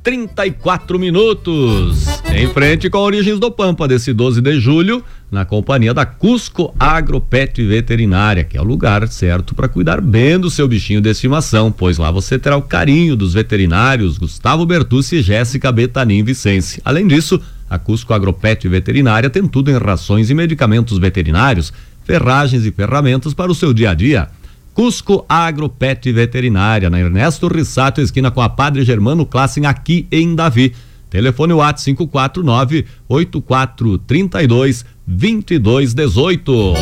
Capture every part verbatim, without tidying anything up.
trinta e quatro minutos. Em frente com a Origens do Pampa, desse doze de julho, na companhia da Cusco Agropet Veterinária, que é o lugar certo para cuidar bem do seu bichinho de estimação, pois lá você terá o carinho dos veterinários Gustavo Bertucci e Jéssica Betanin Vicente. Além disso, a Cusco Agropet Veterinária tem tudo em rações e medicamentos veterinários, ferragens e ferramentas para o seu dia a dia. Cusco Agropet Veterinária, na Ernesto Rissato, esquina com a Padre Germano Classen, aqui em Davi. Telefone WhatsApp cinco quatro nove, oito quatro três dois, dois dois um oito.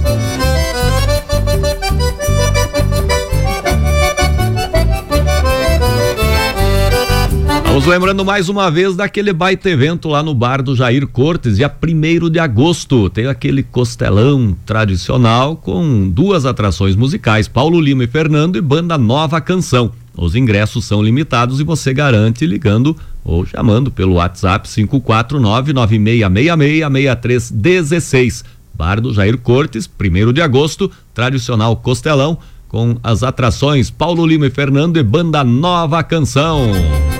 Vamos lembrando mais uma vez daquele baita evento lá no bar do Jair Cortes, dia primeiro de agosto. Tem aquele costelão tradicional com duas atrações musicais, Paulo Lima e Fernando, e banda Nova Canção. Os ingressos são limitados e você garante ligando ou chamando pelo WhatsApp cinco quatro nove, nove seis seis seis, seis três um seis. Bar do Jair Cortes, primeiro de agosto, tradicional costelão com as atrações Paulo Lima e Fernando e banda Nova Canção.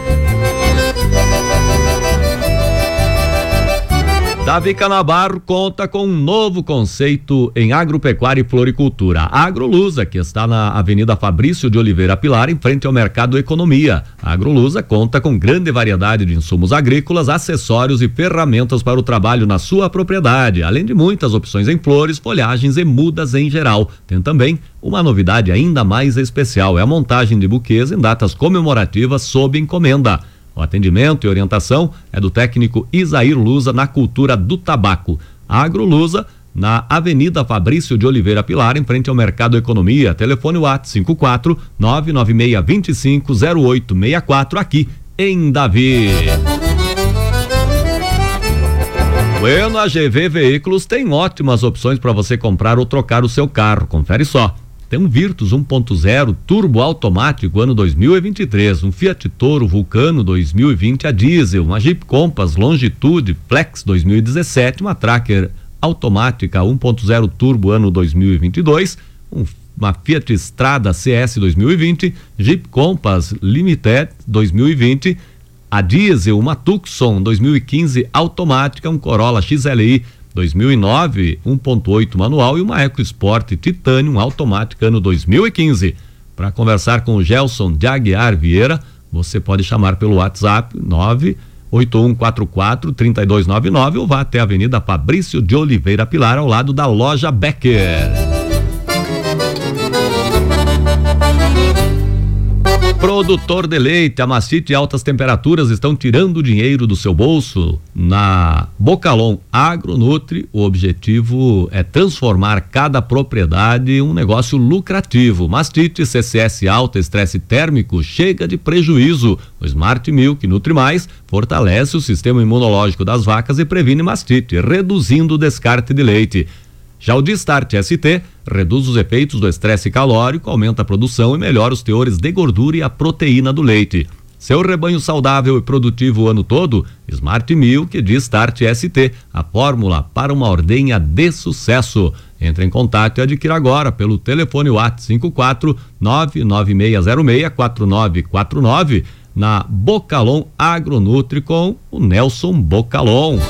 Davi Canabarro conta com um novo conceito em agropecuária e floricultura. A Agrolusa, que está na Avenida Fabrício de Oliveira Pilar, em frente ao Mercado Economia. A Agrolusa conta com grande variedade de insumos agrícolas, acessórios e ferramentas para o trabalho na sua propriedade, além de muitas opções em flores, folhagens e mudas em geral. Tem também uma novidade ainda mais especial, é a montagem de buquês em datas comemorativas sob encomenda. O atendimento e orientação é do técnico Isair Lusa na cultura do tabaco. A Agrolusa, na Avenida Fabrício de Oliveira Pilar, em frente ao Mercado Economia. Telefone WhatsApp cinco quatro nove nove seis dois cinco zero oito seis quatro, aqui em Davi. Bueno, a G V Veículos tem ótimas opções para você comprar ou trocar o seu carro. Confere só. Tem um Virtus um ponto zero turbo automático ano dois mil e vinte e três, um Fiat Toro Vulcano dois mil e vinte a diesel, uma Jeep Compass Longitude Flex dois mil e dezessete, uma Tracker automática um ponto zero turbo ano dois mil e vinte e dois, um, uma Fiat Strada C S dois mil e vinte, Jeep Compass Limited dois mil e vinte, a diesel, uma Tucson dois mil e quinze automática, um Corolla X L I dois mil e nove, um ponto oito manual e uma EcoSport Titanium automática ano dois mil e quinze. Para conversar com o Gelson de Aguiar Vieira, você pode chamar pelo WhatsApp nove oito um quatro quatro três dois nove nove ou vá até a Avenida Fabrício de Oliveira Pilar, ao lado da loja Becker. Produtor de leite, a Mastite e altas temperaturas estão tirando o dinheiro do seu bolso. Na Bocalon Agronutri, o objetivo é transformar cada propriedade em um negócio lucrativo. Mastite, C C S alta, estresse térmico, chega de prejuízo. O Smart Milk Nutri Mais fortalece o sistema imunológico das vacas e previne mastite, reduzindo o descarte de leite. Já o Distart S T reduz os efeitos do estresse calórico, aumenta a produção e melhora os teores de gordura e a proteína do leite. Seu rebanho saudável e produtivo o ano todo, Smart Milk Distart S T, a fórmula para uma ordenha de sucesso. Entre em contato e adquira agora pelo telefone WhatsApp cinco quatro nove nove seis zero seis quatro nove quatro nove na Bocalon Agronutri com o Nelson Bocalon.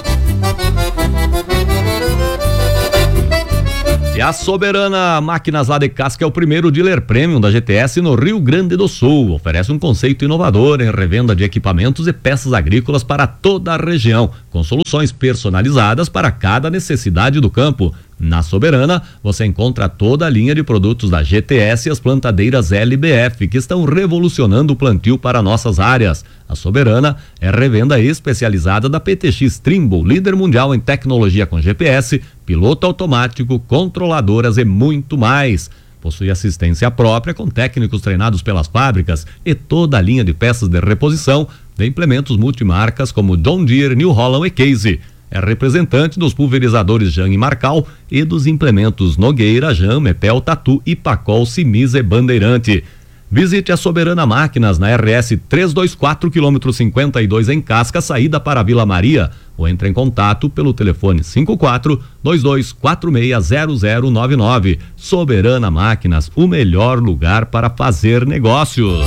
E a Soberana Máquinas lá de Casca é o primeiro dealer premium da G T S no Rio Grande do Sul. Oferece um conceito inovador em revenda de equipamentos e peças agrícolas para toda a região, com soluções personalizadas para cada necessidade do campo. Na Soberana, você encontra toda a linha de produtos da G T S e as plantadeiras L B F, que estão revolucionando o plantio para nossas áreas. A Soberana é revenda especializada da P T X Trimble, líder mundial em tecnologia com G P S, piloto automático, controladoras e muito mais. Possui assistência própria com técnicos treinados pelas fábricas e toda a linha de peças de reposição de implementos multimarcas como John Deere, New Holland e Case. É representante dos pulverizadores Jan e Marcal e dos implementos Nogueira, Jan, Mepel, Tatu, Ipacol, Simisa e Bandeirante. Visite a Soberana Máquinas na R S trezentos e vinte e quatro, quilômetro cinquenta e dois em Casca, saída para Vila Maria, ou entre em contato pelo telefone cinco quatro dois dois quatro seis zero zero nove nove. Soberana Máquinas, o melhor lugar para fazer negócios.